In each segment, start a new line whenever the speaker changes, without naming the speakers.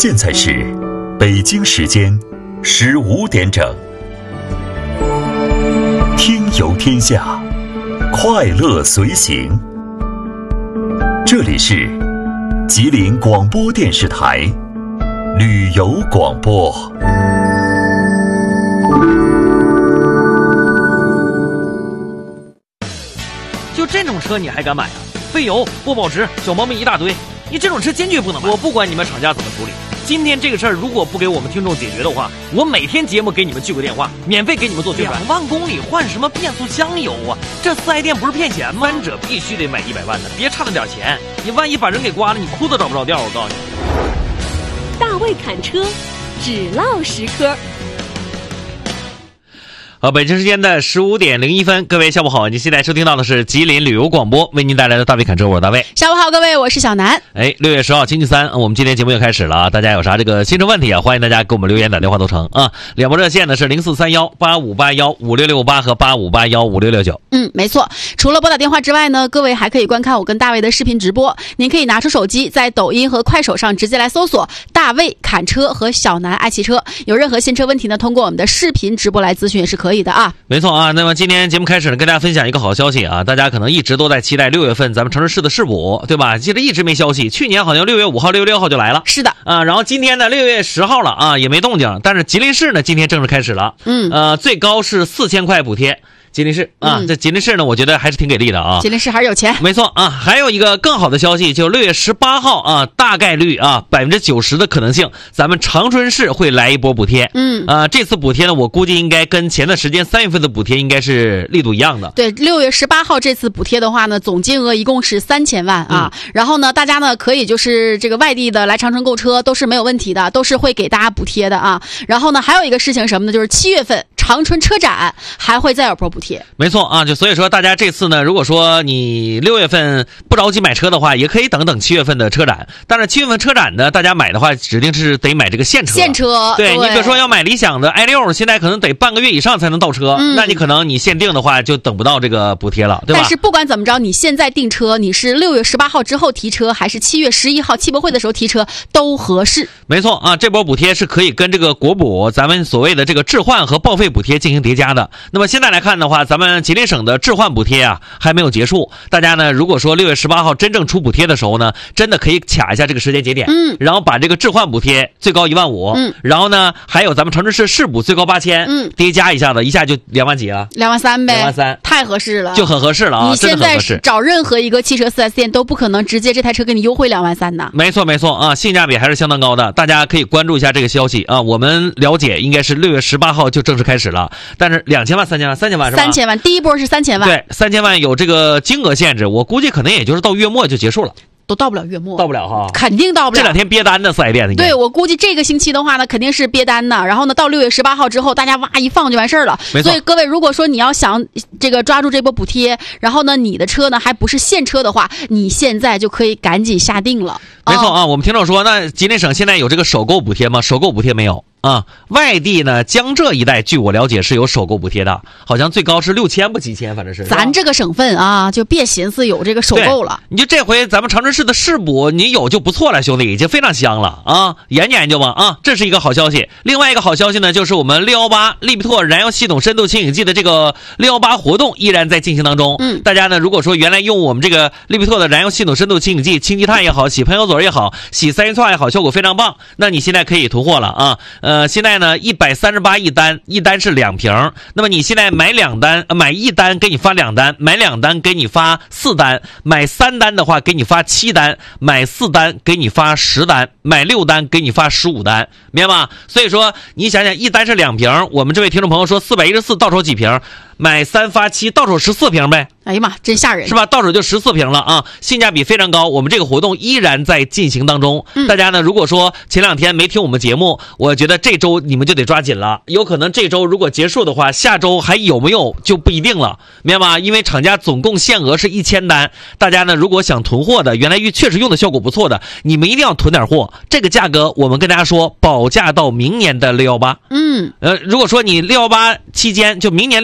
现在是北京时间15点整。听游天下，快乐随行。这里是吉林广播电视台旅游广播。
就这种车你还敢买啊？费油、不保值、小毛病一大堆，你这种车坚决不能买。我不管你们厂家怎么处理，今天这个事儿如果不给我们听众解决的话，我每天节目给你们聚个电话，免费给你们做宣传。2万公里换什么变速箱油啊？这4S店不是骗钱吗？三者必须得买100万的，别差那点钱，你万一把人给刮了，你裤子找不着调。我告诉你，
大卫侃车，只唠实科。
北京时间的15点01分，各位下午好，您现在收听到的是吉林旅游广播为您带来的大卫侃车，我是大卫。
下午好，各位，我是小南。
6月10号星期三，我们今天节目又开始了啊！大家有啥这个新车问题啊，欢迎大家给我们留言打电话都成啊。两拨热线呢是043185815668和85815669。
没错。除了拨打电话之外呢，各位还可以观看我跟大卫的视频直播。您可以拿出手机，在抖音和快手上直接来搜索大卫侃车和小南爱汽车。有任何新车问题呢，通过我们的视频直播来咨询也是可以的啊。
没错啊，那么今天节目开始呢，跟大家分享一个好消息啊！大家可能一直都在期待6月份咱们长春市的市补，对吧？记得一直没消息，去年好像6月5号、6月6号就来了。
是的
啊，然后今天呢6月10号了啊，也没动静，但是吉林市呢今天正式开始了。最高是4000块补贴。吉林市啊，这吉林市呢，我觉得还是挺给力的啊。
吉林市还是有钱，
没错啊。还有一个更好的消息，就6月18号啊，大概率啊90%的可能性，咱们长春市会来一波补贴。这次补贴呢，我估计应该跟前段时间3月份的补贴应该是力度一样的。
对，6月18号这次补贴的话呢，总金额一共是3000万啊。然后呢，大家呢可以就是这个外地的来长春购车都是没有问题的，都是会给大家补贴的啊。然后呢，还有一个事情什么呢？就是7月份长春车展还会再有波补贴。
没错啊，就所以说大家这次呢，如果说你6月份不着急买车的话，也可以等7月份的车展。但是7月份车展呢，大家买的话指定是得买这个现车。
现车，
对，你比如说要买理想的 i6， 现在可能得半个月以上才能到车，那你可能你限定的话就等不到这个补贴了，对吧？
但是不管怎么着，你现在订车，你是6月18号之后提车，还是7月11号汽博会的时候提车，都合适。
没错啊，这波补贴是可以跟这个国补咱们所谓的这个置换和报废补贴进行叠加的。那么现在来看的话，咱们吉林省的置换补贴啊还没有结束，大家呢如果说6月18号真正出补贴的时候呢，真的可以卡一下这个时间节点，然后把这个置换补贴最高15000，然后呢还有咱们长春市市补最高8000，叠加一下子，一下就2万几啊
，23000呗
，23000，
太合适了，
就很合适了啊！
你现在找任何一个汽车4S店都不可能直接这台车给你优惠23000呢。
没错没错啊，性价比还是相当高的，大家可以关注一下这个消息啊。我们了解应该是6月18号就正式开始了，但是2000万、3000万、3000万是吧
？3000万，第一波是3000万。
对，3000万有这个金额限制，我估计可能也就是到月末就结束了。
都到不了月末，
到不了哈，
肯定到不了。
这2天憋单的4S店，
对，我估计这个星期的话呢，肯定是憋单的。然后呢，到6月18号之后，大家哇一放就完事儿了。所以各位，如果说你要想这个抓住这波补贴，然后呢，你的车呢还不是现车的话，你现在就可以赶紧下定了。
没错啊，我们听众说，那吉林省现在有这个首购补贴吗？首购补贴没有。外地呢，江浙一带，据我了解是有首购补贴的，好像最高是6000不几千，反正是。
咱这个省份啊，就别寻思有这个首购了。
你就这回咱们长春市的市补，你有就不错了，兄弟，已经非常香了啊！研究吧啊，这是一个好消息。另外一个好消息呢，就是我们618利比拓燃油系统深度清洗剂的这个618活动依然在进行当中。大家呢，如果说原来用我们这个利比拓的燃油系统深度清洗剂，清积碳也好，洗喷油嘴也好，洗三元串也好，效果非常棒。那你现在可以囤货了啊！现在呢138一单，一单是2瓶。那么你现在买2单，买1单给你发2单，买2单给你发4单，买3单的话给你发7单，买4单给你发10单，买6单给你发15单，明白吗？所以说你想想，一单是2瓶，我们这位听众朋友说414到手几瓶？买3发7，到手14瓶呗。
哎呀妈，真吓人，
是吧？到手就14瓶了啊，性价比非常高。我们这个活动依然在进行当中。大家呢，如果说前2天没听我们节目，我觉得这周你们就得抓紧了。有可能这周如果结束的话，下周还有没有就不一定了，明白吗？因为厂家总共限额是1000单。大家呢，如果想囤货的，原来确实用的效果不错的，你们一定要囤点货。这个价格我们跟大家说，保价到明年的618。如果说你618期间，就明年618期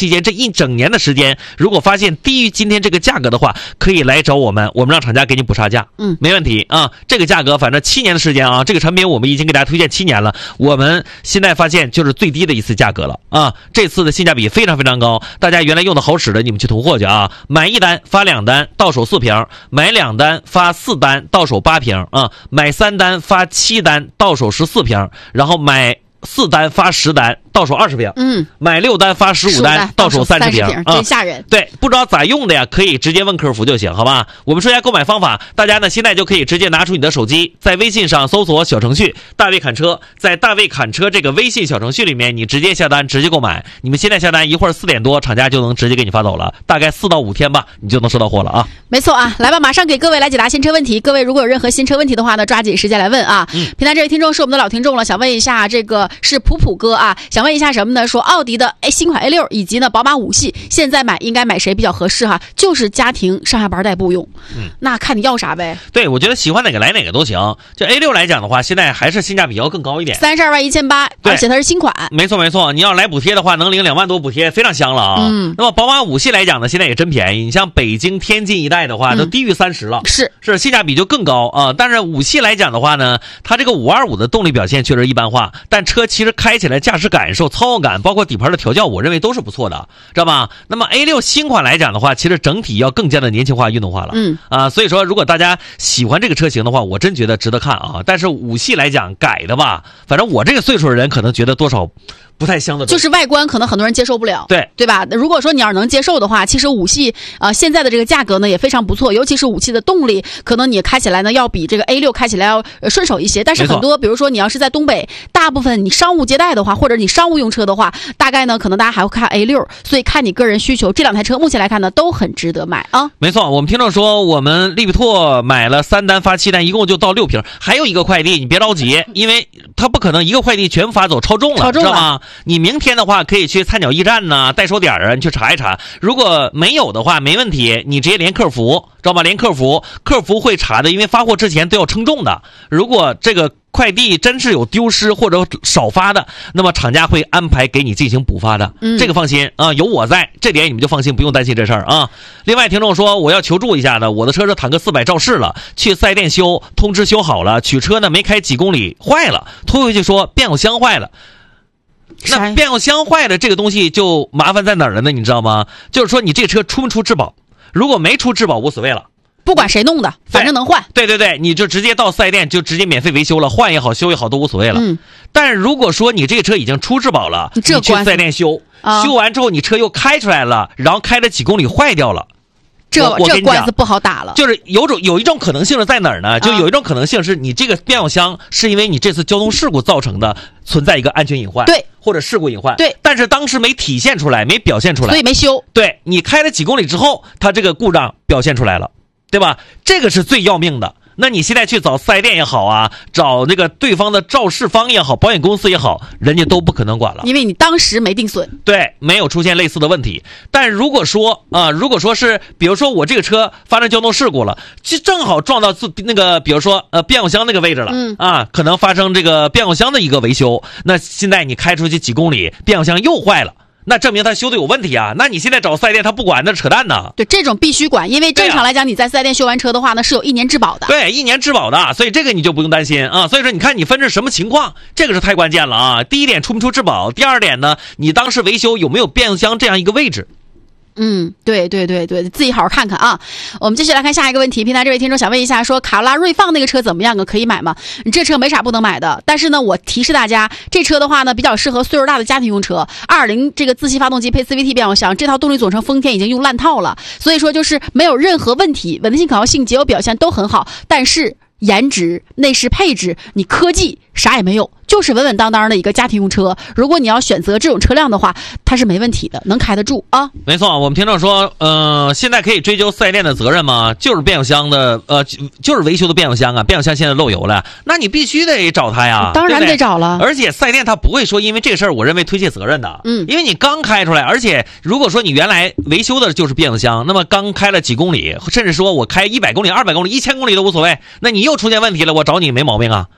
期间这一整年的时间，如果发现低于今天这个价格的话，可以来找我们让厂家给你补差价。没问题啊。这个价格反正7年的时间啊，这个产品我们已经给大家推荐7年了，我们现在发现就是最低的一次价格了啊。这次的性价比非常非常高，大家原来用的好使的你们去囤货去啊。买1单发2单，到手4瓶；买2单发4单，到手8瓶啊；买3单发7单，到手14瓶，然后买4单发10单，到手20瓶。买6单发15单，到手30瓶，
真吓人。
对，不知道咋用的呀，可以直接问客服就行，好吧？我们说一下购买方法，大家呢现在就可以直接拿出你的手机，在微信上搜索小程序大卫侃车，在大卫侃车这个微信小程序里面，你直接下单，直接购买。你们现在下单，一会儿4点多，厂家就能直接给你发走了，大概4到5天吧，你就能收到货了啊。
没错啊，来吧，马上给各位来解答新车问题。各位如果有任何新车问题的话呢，抓紧时间来问啊。平台这位听众是我们的老听众了，想问一下，这个是普哥啊，想问一下什么呢？说奥迪的新款 A6 以及呢宝马5系，现在应该买谁比较合适哈？就是家庭上下班代步用。那看你要啥呗。
对，我觉得喜欢哪个来哪个都行。就 A6 来讲的话，现在还是性价比要更高一点，321800，而且它是新款。 没错没错，你要来补贴的话，能领2万多补贴，非常香了啊。那么宝马5系来讲呢，现在也真便宜。你像北京、天津一带的话，都低于30了，是性价比就更高啊。但是5系来讲的话呢，它这个525的动力表现确实一般化，但车其实开起来驾驶感受、操控感，包括底盘的调教，我认为都是不错的，知道吧？那么 A6 新款来讲的话，其实整体要更加的年轻化、运动化了。所以说如果大家喜欢这个车型的话，我真觉得值得看啊。但是5系来讲改的吧，反正我这个岁数的人可能觉得多少不太香的，
就是外观可能很多人接受不了，
对
吧？如果说你要是能接受的话，其实5系现在的这个价格呢也非常不错，尤其是5系的动力，可能你开起来呢要比这个 A6 开起来要顺手一些。但是很多，比如说你要是在东北，大部分你商务接待的话，或者你商务用车的话，大概呢可能大家还会看 A6， 所以看你个人需求。这2台车目前来看呢都很值得买啊。
没错，我们听众说我们利比拓买了3单发7单，一共就到6瓶，还有一个快递，你别着急，因为它不可能一个快递全部发走，超重了，知道吗？你明天的话可以去菜鸟驿站呢、代收点啊，你去查一查。如果没有的话，没问题，你直接连客服，知道吧？连客服会查的，因为发货之前都要称重的。如果这个快递真是有丢失或者少发的，那么厂家会安排给你进行补发的。这个放心啊，有我在，这点你们就放心，不用担心这事儿啊。另外，听众说我要求助一下的，我的车是坦克400肇事了，去4S店修，通知修好了，取车呢没开几公里坏了，推回去说变速箱坏了。那变速箱坏的这个东西就麻烦在哪儿了呢？你知道吗？就是说你这个车出没出质保，如果没出质保无所谓了。
不管谁弄的，反正能换。
对，你就直接到4S店就直接免费维修了，换也好修也好都无所谓了。但是如果说你这个车已经出质保了，你去4S店修完之后你车又开出来了，然后开了几公里坏掉了，
这官司不好打了。
就是有一种可能性是在哪儿呢？就有一种可能性是你这个变速箱是因为你这次交通事故造成的，存在一个安全隐患，
对，
或者事故隐患，
对。
但是当时没体现出来，没表现出来，
所以没修。
对，你开了几公里之后，它这个故障表现出来了，对吧？这个是最要命的。那你现在去找4S店也好啊，找那个对方的肇事方也好，保险公司也好，人家都不可能管了，
因为你当时没定损，
对，没有出现类似的问题。但如果说是，比如说我这个车发生交通事故了，就正好撞到那个，比如说变速箱那个位置了，可能发生这个变速箱的一个维修。那现在你开出去几公里，变速箱又坏了。那证明他修的有问题啊！那你现在找4S店他不管，那扯淡呢。
对，这种必须管，因为正常来讲，你在4S店修完车的话呢，是有1年质保的。
对，1年质保的，所以这个你就不用担心啊。所以说，你看你分是什么情况，这个是太关键了啊。第一点出没出质保，第二点呢，你当时维修有没有变速箱这样一个位置。
对，自己好好看看啊。我们继续来看下一个问题，平台这位听众想问一下，说卡罗拉锐放那个车怎么样啊？可以买吗？你这车没啥不能买的，但是呢，我提示大家，这车的话呢，比较适合岁数大的家庭用车。2.0这个自吸发动机配 CVT 变速箱，这套动力总成丰田已经用烂套了，所以说就是没有任何问题，稳定性、可靠性、节油表现都很好，但是颜值、内饰配置，你科技啥也没有，就是稳稳当当的一个家庭用车。如果你要选择这种车辆的话，它是没问题的，能开得住啊。
没错，我们听众说，现在可以追究4S店的责任吗？就是变速箱的，就是维修的变速箱啊，变速箱现在漏油了，那你必须得找他呀。
当然得找了。
而且4S店他不会说因为这个事儿，我认为推卸责任的。因为你刚开出来，而且如果说你原来维修的就是变速箱，那么刚开了几公里，甚至说我开100公里、200公里、1000公里都无所谓，那你又出现问题了，我找你没毛病啊，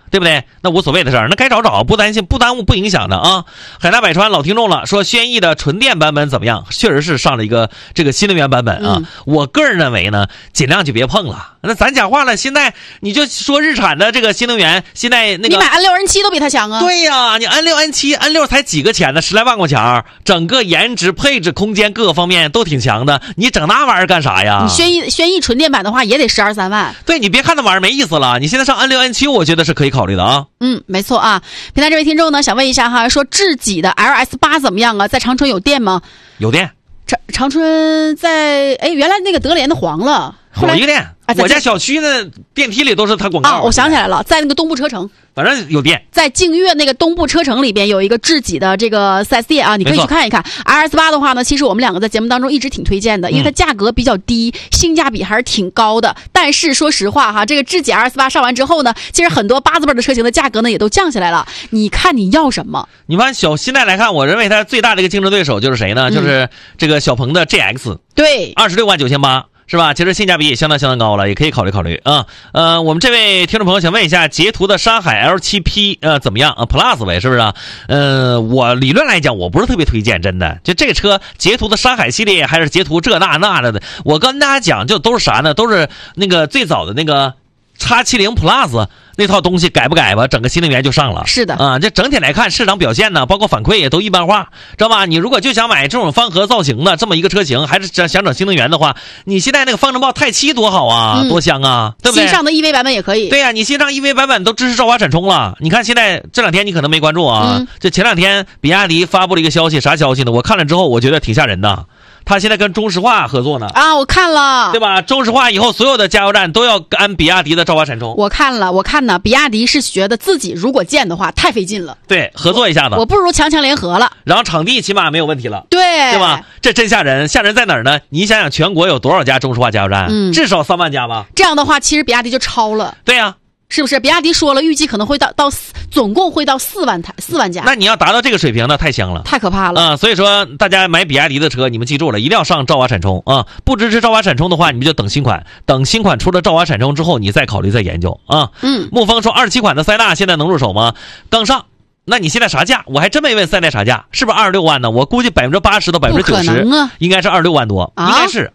对不对？那无所谓的事儿，那该找找，不担心，不耽误，不影响的啊。海纳百川老听众了，说轩逸的纯电版本怎么样？确实是上了一个这个新能源版本啊。我个人认为呢，尽量就别碰了。那咱讲话了，现在你就说日产的这个新能源，现在那个
你买 N6、N7 都比它强啊。
对呀，你 N6、N7、N6才几个钱呢，10来万块钱，整个颜值、配置、空间各个方面都挺强的，你整那玩意儿干啥呀？
你轩逸纯电版的话也得12、13万。
对，你别看那玩意儿没意思了，你现在上 N6、N7，我觉得是可以考虑的啊。
没错啊。平台这位听众呢，想问一下哈，说智己的 LS8 怎么样啊？在长春有电吗？
有电。
长春在原来那个德联的黄了，
有一个店，我家小区的电梯里都是它广告
啊。我想起来了，在那个东部车城，
反正有电。
在净月那个东部车城里边有一个智己的这个 4S 店啊，你可以去看一看。RS8 的话呢，其实我们两个在节目当中一直挺推荐的，因为它价格比较低，性价比还是挺高的。但是说实话哈，这个智己 RS8 上完之后呢，其实很多8字辈的车型的价格呢也都降下来了。你看你要什么？
你看现在来看，我认为它最大的一个竞争对手就是谁呢？就是这个小鹏的 GX，
对
，26万9800。是吧？其实性价比也相当高了，也可以考虑考虑啊。我们这位听众朋友想问一下，捷途的山海 L7P 怎么样啊 ？Plus 呗，是不是啊？我理论来讲，我不是特别推荐，真的。就这个车，捷途的山海系列还是捷途这那的，我跟大家讲，就都是啥呢？都是那个最早的那个X70 Plus。那套东西改吧，整个新能源就上了。
是的
啊，这整体来看，市场表现呢，包括反馈也都一般化，知道吧？你如果就想买这种方盒造型的这么一个车型，还是想整新能源的话，你现在那个方程豹泰7多好啊，多香啊，对不对？
新上的 EV 版本也可以。
对呀，你新上 EV 版本都支持兆华闪充了。你看现在这两天你可能没关注啊，这前两天比亚迪发布了一个消息，啥消息呢？我看了之后，我觉得挺吓人的。他现在跟中石化合作呢
啊，我看了，
对吧？中石化以后所有的加油站都要安比亚迪的兆华闪充。
我看呢，比亚迪是觉得自己如果建的话太费劲了，
对，合作一下子，
我不如强联合了，
然后场地起码没有问题了，
对
吧？这真吓人，吓人在哪儿呢？你想想全国有多少家中石化加油站？至少3万家吧。
这样的话，其实比亚迪就超了。
对呀。
是不是？比亚迪说了，预计可能会到总共会到4万家。
那你要达到这个水平，那太香了，
太可怕了
啊！所以说，大家买比亚迪的车，你们记住了，一定要上兆华闪充啊！不支持兆华闪充的话，你们就等新款，等新款出了兆华闪充之后，你再考虑再研究啊。沐风说27款的塞纳现在能入手吗？刚上。那你现在啥价？我还真没问塞纳啥价，是不是26万呢？我估计80%到90%，应该是26万多，应该是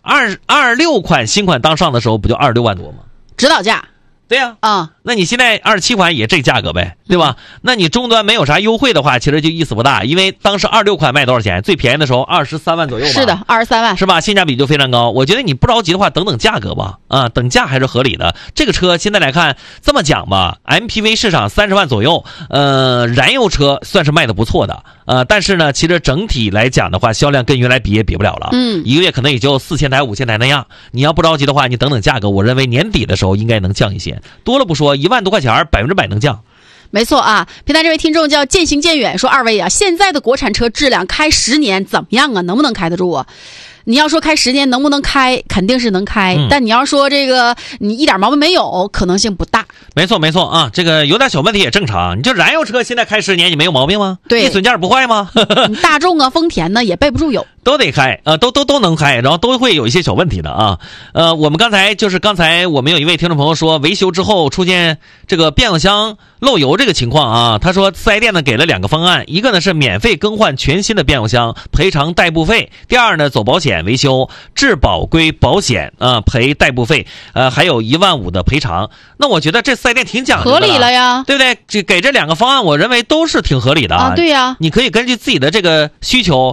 26款新款当上的时候不就26万多吗？
指导价。
对呀，那你现在27款也这价格呗，对吧？那你终端没有啥优惠的话，其实就意思不大，因为当时26款卖多少钱？最便宜的时候23万左右吧。
是的，23万，
是吧？性价比就非常高。我觉得你不着急的话，等价格吧，等价还是合理的。这个车现在来看，这么讲吧 ，MPV 市场30万左右，燃油车算是卖的不错的，但是呢，其实整体来讲的话，销量跟原来比也比不了了，一个月可能也就4000台、5000台那样。你要不着急的话，你等价格，我认为年底的时候应该能降一些。多了不说，1万多块钱100%能降。
没错啊，平台这位听众叫渐行渐远，说2位啊，现在的国产车质量开10年怎么样啊？能不能开得住啊？你要说开10年能不能开，肯定是能开，但你要说这个你一点毛病没有，可能性不大。
没错啊，这个有点小问题也正常。你就燃油车现在开10年，你没有毛病吗？
对，
易损件不坏吗？
大众啊、丰田呢也备不住有。
都得开都能开，然后都会有一些小问题的啊。我们刚才我们有一位听众朋友说，维修之后出现这个变速箱漏油这个情况啊，他说4S店呢给了2个方案，一个呢是免费更换全新的变速箱，赔偿代步费；第二呢走保险维修，质保归保险赔代步费，还有1万5的赔偿。那我觉得这4S店挺讲究的，
合理了呀，
对不对？给这2个方案，我认为都是挺合理的
啊。对呀，
你可以根据自己的这个需求。